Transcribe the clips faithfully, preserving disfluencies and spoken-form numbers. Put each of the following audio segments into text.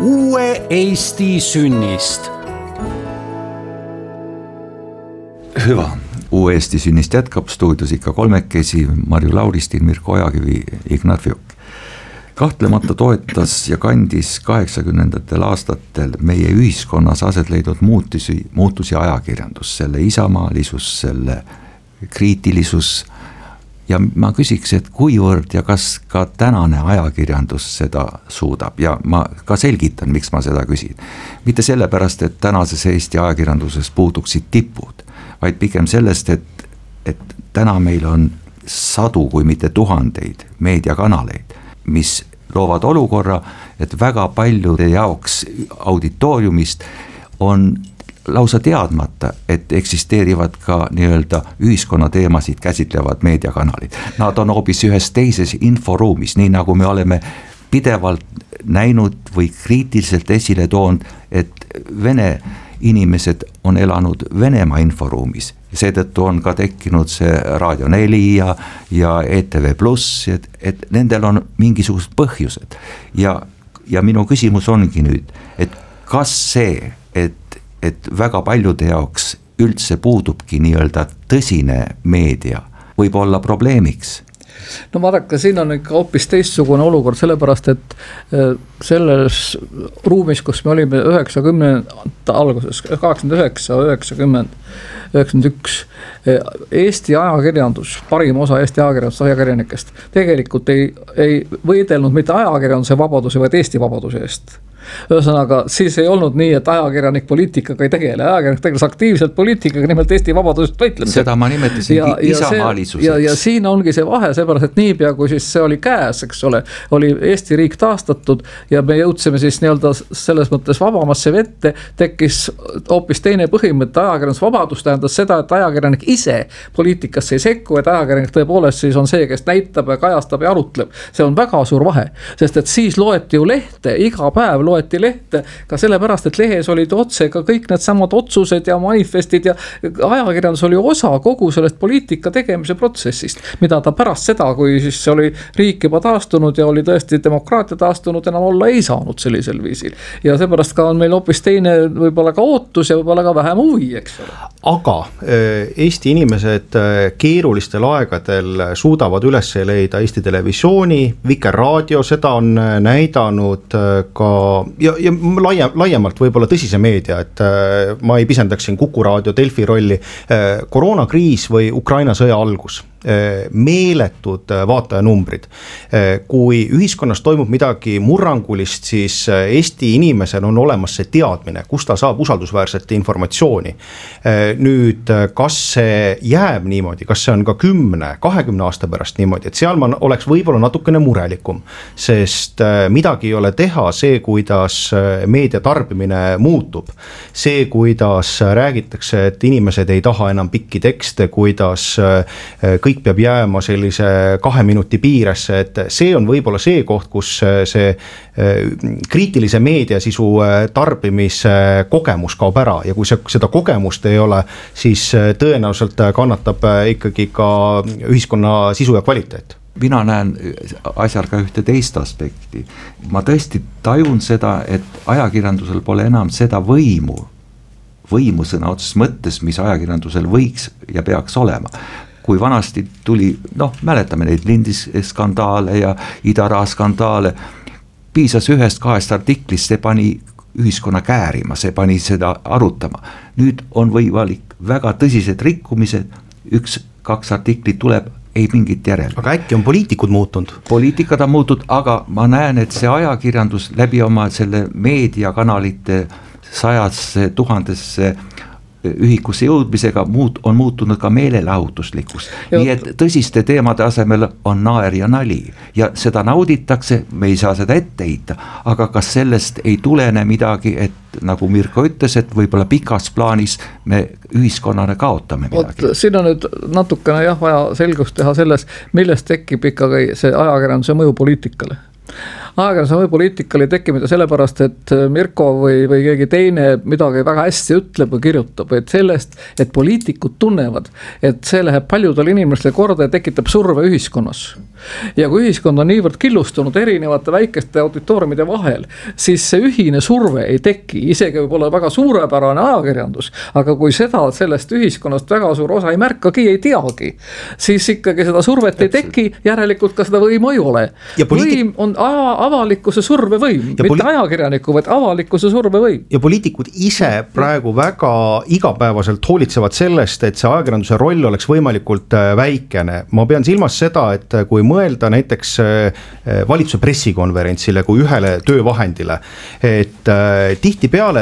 uue Eesti sünnist. Hüva, uue Eesti sünnist jätkab stuudios ikka kolmekesi Marju Lauristin, Mirko Ojakivi, Ignat Fjuk. Kahtlemata toetas ja kandis kaheksakümnendatel aastatel meie ühiskonnas aset leidnud muutusi, muutusi ajakirjandus, selle isamaalisus, selle kriitilisus. Ja ma küsiks, et kuivõrd ja kas ka tänane ajakirjandus seda suudab ja ma ka selgitan, miks ma seda küsin. Mitte sellepärast, et tänases Eesti ajakirjanduses puuduksid tipud, vaid pigem sellest, et, et täna meil on sadu kui mitte tuhandeid meediakanaleid, mis loovad olukorra, et väga paljude jaoks auditooriumist on lausa teadmata, et eksisteerivad ka nii-öelda ühiskonna teemasid käsitlevad meediakanalid. Nad on hoopis ühes teises inforuumis, nii nagu me oleme pidevalt näinud või kriitiliselt esile toonud, et Vene inimesed on elanud Venemaa inforuumis. Seetõttu on ka tekkinud see Raadio neli ja, ja E T V Plus, et, et nendel on mingisugused põhjused. Ja, ja minu küsimus ongi nüüd, et kas see, et et väga paljude jaoks üldse puudubki nii-öelda tõsine meedia, võib olla probleemiks? No vaadake, siin on ikka hoopis teistsugune olukord, sellepärast, et selles ruumis, kus me olime üheksakümnendate alguses, kaheksakümmend üheksa, üheksakümmend, üheksakümmend üks, Eesti ajakirjandus, parim osa Eesti ajakirjandus, ajakirjanikest, tegelikult ei, ei võidelnud mitte ajakirjanduse vabaduse, vaid Eesti vabaduse eest. Ühesõnaga, siis ei olnud nii, et ajakirjanik poliitikaga ei tegele, ajakirjanik tegeles aktiivselt poliitikaga, nimelt Eesti vabadusest võitlemisega. Seda ma nimetasingi isamaalisuseks. Ja, ja siin ongi see vahe, seepärast, et niipea kui siis see oli käes, eks ole, oli Eesti riik taastatud ja me jõudsime siis nii-öelda selles mõttes vabamasse vette, tekkis hoopis teine põhimõte, ajakirjandusvabadus tähendas seda, et ajakirjanik ise poliitikasse ei sekku, et ajakirjanik tõepoolest siis on see, kes näitab ja kajastab ja arutleb. See on väga suur vahe, sest et siis loeti ju lehte, iga päev loeti võeti lehte ka sellepärast, et lehes olid otse ka kõik need samad otsused ja manifestid ja ajakirjandus oli osa kogu sellest poliitika tegemise protsessist, mida ta pärast seda, kui siis oli riik juba taastunud ja oli tõesti demokraatia taastunud, enam olla ei saanud sellisel viisil. Ja seepärast ka on meil hoopis teine võib-olla ka ootus ja võib-olla ka vähem huvi, eks ole. Aga Eesti inimesed keerulistel aegadel suudavad üles leida Eesti televisiooni, Vikerraadio, seda on näidanud ka ja, ja laiem, laiemalt võib-olla tõsise meedia, et äh, ma ei pisendaks siin Kuku Raadio, Delfi rolli, äh, koroonakriis või Ukraina sõja algus, äh, meeletud äh, vaatajanumbrid. Äh, kui ühiskonnas toimub midagi murrangulist, siis äh, Eesti inimesel on olemas see teadmine, kus ta saab usaldusväärset informatsiooni. Äh, nüüd, kas see jääb niimoodi, kas see on ka kümne, kahekümne aasta pärast niimoodi, et seal ma oleks võib-olla natukene murelikum, sest äh, midagi ei ole teha, see, kuidas meedia tarbimine muutub. See, kuidas räägitakse, et inimesed ei taha enam pikki tekste, kuidas kõik peab jääma sellise kahe minuti piiresse, et see on võib-olla see koht, kus see kriitilise meediasisu tarbimise kogemus kaob ära ja kui see, seda kogemust ei ole, siis tõenäoliselt kannatab ikkagi ka ühiskonna sisu ja kvaliteet. Mina näen asjal ka ühte teist aspekti. Ma tõesti tajun seda, et ajakirjandusel pole enam seda võimu, võimu sõna otseses mõttes, mis ajakirjandusel võiks ja peaks olema. Kui vanasti tuli, noh, mäletame neid lindis skandaale ja Idara skandaale, piisas ühest kahest artiklist, see pani ühiskonna käärima, see pani seda arutama. Nüüd on võimalik väga tõsised rikkumised, üks, kaks artiklit tuleb, ei mingit järel. Aga äkki on poliitikud muutunud? Poliitikad on muutunud, aga ma näen, et see ajakirjandus läbi oma selle meediakanalite sajasse, tuhandesse ühikusse jõudmisega muut, on muutunud ka meelelahutuslikust. Nii et tõsiste teemade asemel on naer ja nali ja seda nauditakse, me ei saa seda ette heita, aga kas sellest ei tulene midagi, et nagu Mirko ütles, et võib-olla pikas plaanis me ühiskonnana kaotame midagi. Oot, siin on nüüd natukene jah, vaja selgust teha selles, millest tekib ikkagi see ajakirjanduse mõju poliitikale. ajakirjanduse või poliitikal ei teki mida sellepärast, et Mirko või, või keegi teine midagi väga hästi ütleb või kirjutab, et sellest, et poliitikud tunnevad, et see läheb paljudele inimestele korda ja tekitab surve ühiskonnas. Ja kui ühiskond on niivõrd killustunud erinevate väikeste auditooriumide vahel, siis see ühine surve ei teki, isegi võib olla väga suurepärane ajakirjandus, aga kui seda sellest ühiskonnast väga suur osa ei märkagi, ei teagi, siis ikkagi seda survet ei teki, järelikult ka seda võimu ei ole. Poliitik... Võim on avalikkuse surve võim, mitte poli... ajakirjaniku, vaid avalikkuse surve võim. Ja poliitikud ise praegu väga igapäevaselt hoolitsevad sellest, et see ajakirjanduse roll oleks võimalikult väikene. Ma pean silmas seda, et kui mõelda näiteks valitsuse pressikonverentsile kui ühele töövahendile, et tihti peale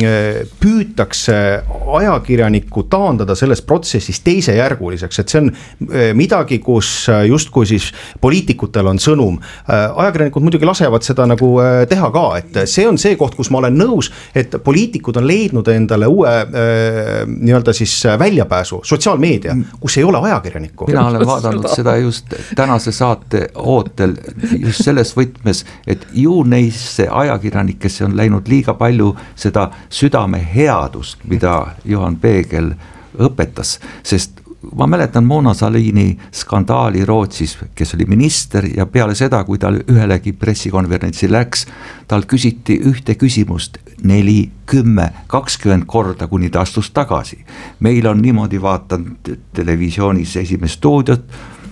püütakse ajakirjanikku taandada selles protsessis teisejärguliseks, et see on midagi, kus justkui siis poliitikutel on sõnum. Ajakirjanikud muidugi lasevad seda nagu teha ka, et see on see koht, kus ma olen nõus, et poliitikud on leidnud endale uue nii-öelda siis väljapääsu, sotsiaalmeedia, kus ei ole ajakirjanikku. Mina olen vaadanud seda just tänase saate ootel just selles võtmes, et ju neisse ajakirjanikesse on läinud liiga palju seda südame headust, mida Johan Peegel õpetas, sest ma mäletan Mona Sahlini skandaali Rootsis, kes oli minister ja peale seda, kui tal ühelegi pressikonverentsi läks, tal küsiti ühte küsimust neli, kümme, kakskümmend korda, kuni ta astus tagasi. Meil on niimoodi vaatanud televisioonis esimest stuudiot,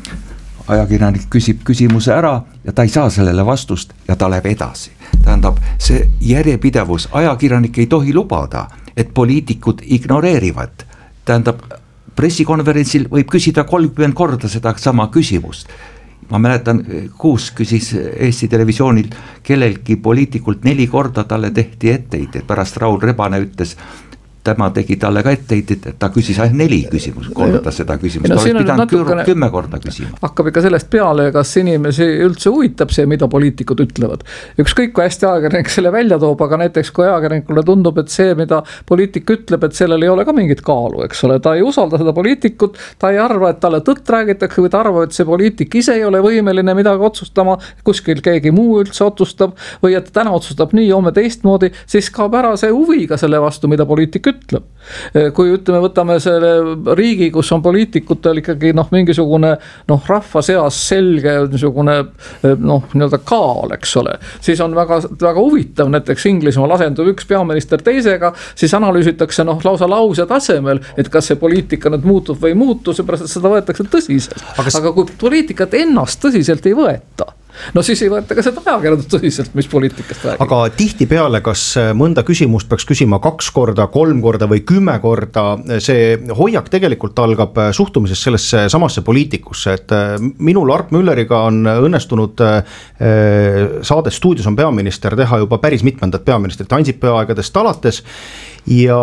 ajakirjanik küsib küsimuse ära ja ta ei saa sellele vastust ja ta läheb edasi. Tähendab, see järjepidevus, ajakirjanik ei tohi lubada, et poliitikud ignoreerivad. Tähendab, pressikonverentsil võib küsida kolmkümmend korda seda sama küsimust. Ma mäletan, Kuus küsis Eesti Televisioonil kellelgi poliitikult neli korda talle tehti etteid, et pärast Raul Rebane ütles, tema tegi talle ka etteheited, et ta küsis ainult neli küsimust, korda seda küsimust, no, ta oleks pidanud natukene, kümme korda küsima. Hakkab ikka sellest peale, kas inimesi üldse huvitab see, mida poliitikud ütlevad. Ükskõik kui hästi ajakirjanik selle välja toob, aga näiteks kui ajakirjanikule tundub, et see, mida poliitik ütleb, et sellel ei ole ka mingit kaalu, eks ole, ta ei usalda seda poliitikut, ta ei arva, et talle tõtt räägitakse või ta arva, et see poliitik ise ei ole võimeline midagi otsustama, kuskil keegi muu üldse otsustab või et täna otsustab nii, homme teistmoodi, siis kaob ära see huvi ka selle vastu, mida poliitik ütleb. Kui ütleme, võtame selle riigi, kus on poliitikutel ikkagi noh, mingisugune noh, rahva seas selge niisugune noh, nii-öelda kaal, eks ole, siis on väga, väga huvitav, näiteks Inglismaal asendub üks peaminister teisega, siis analüüsitakse noh, lausa lause tasemel, et kas see poliitika nüüd muutub või ei muutu, seepärast, et seda võetakse tõsiselt. Aga, aga kui poliitikat ennast tõsiselt ei võeta, no siis ei võeta ka seda ajakirjandust tõsiselt, mis poliitikast räägib. Aga tihti peale, kas mõnda küsimust peaks küsima kaks korda, kolm korda või kümme korda, see hoiak tegelikult algab suhtumisest sellesse samasse poliitikusse, et minul Arp Mülleriga on õnnestunud saades Stuudios on peaminister teha juba päris mitmendat peaministrit Ansipi aegadest alates ja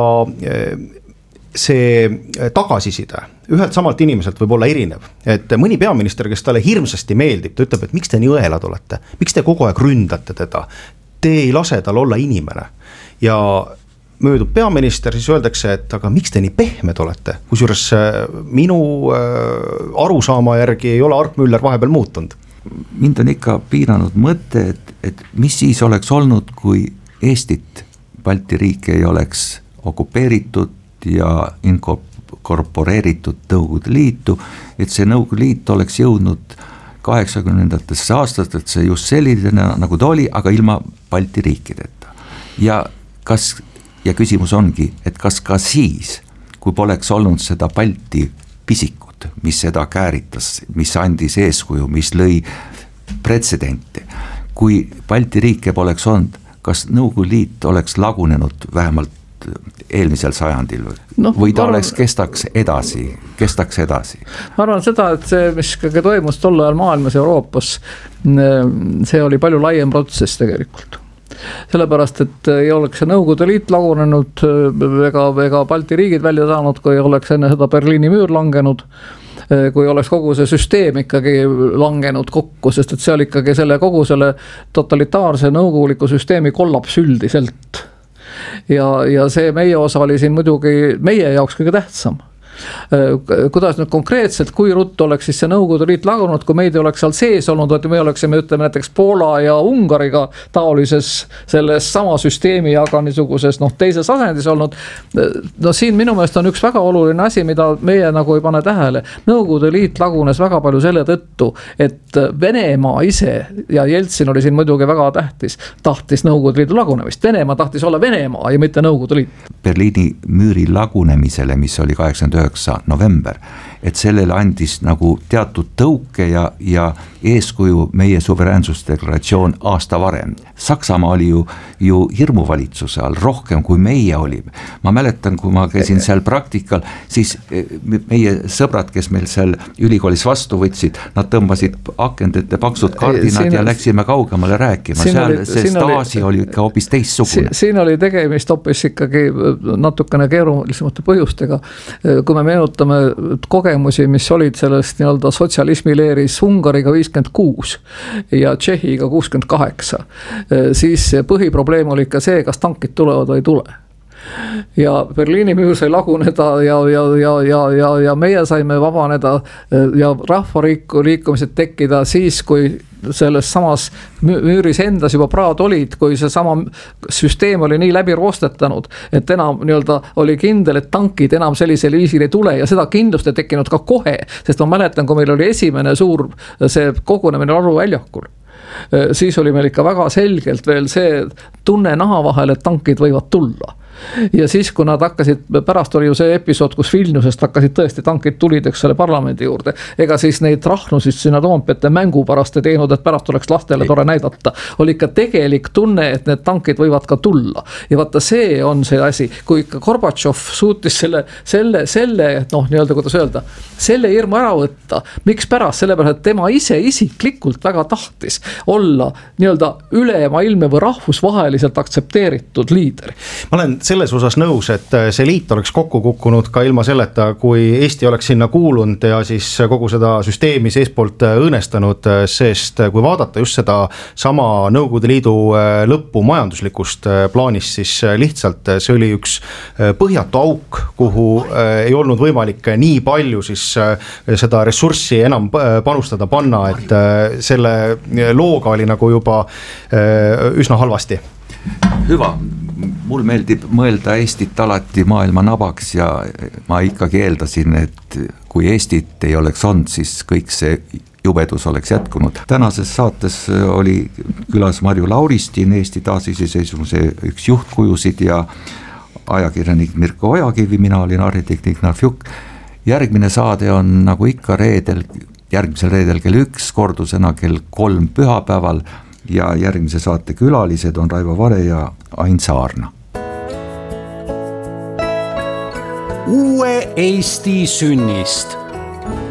see tagasiside ühelt samalt inimeselt võib olla erinev, et mõni peaminister, kes talle hirmsasti meeldib, ta ütleb, et miks te nii õelad olete, miks te kogu aeg ründate teda, te ei lase tal olla inimene ja möödub peaminister, siis öeldakse, et aga miks te nii pehmed olete, kusjuures minu arusaama järgi ei ole Arp Müller vahepeal muutunud. Mind on ikka piiranud mõte, et, et mis siis oleks olnud, kui Eestit, Balti riike ei oleks okupeeritud ja inkorporeeritud Nõukogude Liitu, et see Nõukogude Liit oleks jõudnud kaheksakümnendatesse aastatesse just selline, nagu ta oli, aga ilma Balti riikideta. Ja, kas, ja küsimus ongi, et kas ka siis, kui poleks olnud seda Balti pisikut, mis seda kääritas, mis andis eeskuju, mis lõi pretsedente, kui Balti riike poleks olnud, kas Nõukogude Liit oleks lagunenud vähemalt eelmisel sajandil no, või ta arvan, oleks kestaks edasi, kestaks edasi? Ma arvan seda, et see, mis kõige toimus tol ajal maailmas Euroopas, see oli palju laiem protsess tegelikult. Sellepärast, et ei oleks see Nõukogude Liit lagunenud ega, ega Balti riigid välja saanud, kui oleks enne seda Berliini müür langenud, kui oleks kogu see süsteem ikkagi langenud kokku, sest et see oli ikkagi selle kogu selle totalitaarse nõukoguliku süsteemi kollaps üldiselt. Ja, ja see meie osa oli siin muidugi meie jaoks kõige tähtsam. kuidas nüüd konkreetselt, kui ruttu oleks siis see Nõukogude Liit lagunud, kui meid ei oleks seal sees olnud, et me oleksime, ütleme näiteks Poola ja Ungariga taolises selles sama süsteemi, aga niisuguses noh, teises asendis olnud. No siin minu meelest on üks väga oluline asi, mida meie nagu ei pane tähele. Nõukogude Liit lagunes väga palju selle tõttu, et Venemaa ise, ja Jeltsin oli siin muidugi väga tähtis, tahtis Nõukogude Liidu lagunemist. Venemaa tahtis olla Venemaa ja mitte Nõukogude Liit. Berliini müüri lagunemisele, mis oli kaheksakümmend üheksa november, et sellele andis nagu teatud tõuke ja, ja eeskuju meie suveräänsusdeklaratsioon aasta varem. Saksamaa oli ju, ju hirmuvalitsuse all rohkem kui meie olime. Ma mäletan, kui ma käisin seal praktikal, siis meie sõbrad, kes meil seal ülikoolis vastu võtsid, nad tõmbasid akendete paksud kardinad siin, ja läksime kaugemale rääkima. Seal see Stasi oli, oli ikka hoopis teistsugune. Siin oli tegemist hoopis ikkagi natukene keerulisemate põhjustega. Kui me meenutame kogemusi, mis olid sellest nii-öelda sotsialismi leeris Ungariga viiskümmend kuus ja Tšehhiga kuuskümmend kaheksa, siis põhiprobleem oli ka see, kas tankid tulevad või ei tule. Ja Berliini müür sai laguneda ja, ja, ja, ja, ja, ja meie saime vabaneda ja rahvariiku liikumised tekkida siis, kui selles samas müüris endas juba praad olid, kui see sama süsteem oli nii läbi roostetanud, et enam nii-öelda oli kindel, et tankid enam sellisel viisil ei tule ja seda kindlust ei tekkinud ka kohe, sest ma mäletan, kui meil oli esimene suur see kogunemine Aru väljakul, siis oli meil ikka väga selgelt veel see tunne naha vahel, et tankid võivad tulla. Ja siis, kui nad hakkasid, pärast oli ju see episood, kus Vilniusest hakkasid tõesti tankid tulid, eks selle parlamendi juurde, ega siis neid rahnusid sinna Toompeate mängu pärast ei teinud, et pärast oleks lastele tore näidata. Oli ikka tegelik tunne, et need tankid võivad ka tulla. Ja vaata, see on see asi, kui ikka Gorbatšov suutis selle, selle, selle, noh, nii-öelda, kuidas öelda, selle hirmu ära võtta. Miks pärast? Sellepärast, et tema ise isiklikult väga tahtis olla nii-öelda ülemaailmne või rahvusvaheliselt aktsepteeritud liider. Ma olen selles osas nõus, et see liit oleks kokku kukkunud ka ilma selleta, kui Eesti oleks sinna kuulunud ja siis kogu seda süsteemi seespoolt õõnestanud, sest kui vaadata just seda sama Nõukogude Liidu lõppu majanduslikust plaanist, siis lihtsalt see oli üks põhjatu auk, kuhu ei olnud võimalik nii palju siis seda ressurssi enam panustada panna, et selle looga oli nagu juba üsna halvasti. Hüva, mul meeldib mõelda Eestit alati maailma nabaks ja ma ikkagi eeldasin, et kui Eestit ei oleks olnud, siis kõik see jubedus oleks jätkunud. Tänases saates oli külas Marju Lauristin, Eesti taasiseseisvumise üks juhtkujusid ja ajakirjanik Mirko Ojakivi, mina olin arhitekt Ignar Fjuk. Järgmine saade on nagu ikka reedel, järgmisel reedel kell üks, kordusena kell kolm pühapäeval. Ja järgmise saate külalised on Raivo Vare ja Ain Saarna. Uue Eesti sünnist.